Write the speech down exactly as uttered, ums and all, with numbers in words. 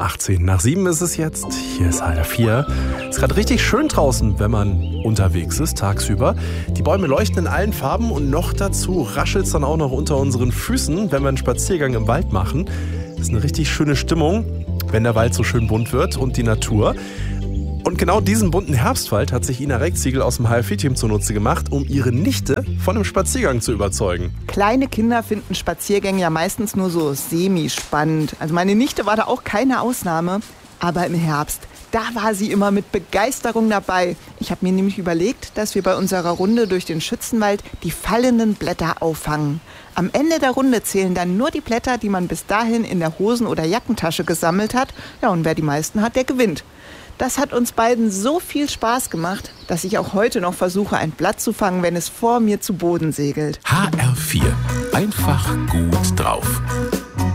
achtzehn nach sieben ist es jetzt. Hier ist H R vier. Es ist gerade richtig schön draußen, wenn man unterwegs ist, tagsüber. Die Bäume leuchten in allen Farben und noch dazu raschelt es dann auch noch unter unseren Füßen, wenn wir einen Spaziergang im Wald machen. Das ist eine richtig schöne Stimmung, wenn der Wald so schön bunt wird und die Natur. Und genau diesen bunten Herbstwald hat sich Ina Rechziegel aus dem H R vier-Team zunutze gemacht, um ihre Nichte von einem Spaziergang zu überzeugen. Kleine Kinder finden Spaziergänge ja meistens nur so semi-spannend. Also meine Nichte war da auch keine Ausnahme. Aber im Herbst, da war sie immer mit Begeisterung dabei. Ich habe mir nämlich überlegt, dass wir bei unserer Runde durch den Schützenwald die fallenden Blätter auffangen. Am Ende der Runde zählen dann nur die Blätter, die man bis dahin in der Hosen- oder Jackentasche gesammelt hat. Ja, und wer die meisten hat, der gewinnt. Das hat uns beiden so viel Spaß gemacht, dass ich auch heute noch versuche, ein Blatt zu fangen, wenn es vor mir zu Boden segelt. H R vier. Einfach gut drauf.